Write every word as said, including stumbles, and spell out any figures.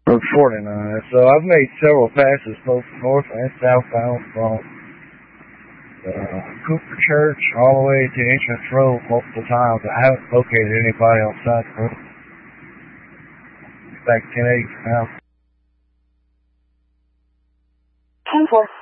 Route forty-nine. So I've made several passes both north and southbound from uh, Cooper Church all the way to Entrance Road multiple times. I haven't located anybody on side road. It's back ten eight now. ten four.